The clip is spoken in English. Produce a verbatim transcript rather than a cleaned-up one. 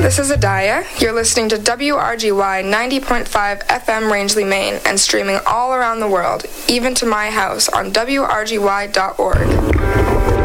This is Adaya. You're listening to W R G Y ninety point five F M Rangeley, Maine, and streaming all around the world, even to my house on W R G Y dot org.